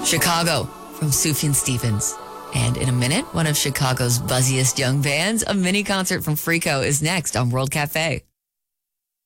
Chicago from Sufjan Stevens. And in a minute, one of Chicago's buzziest young bands, a mini concert from Freako is next on World Cafe.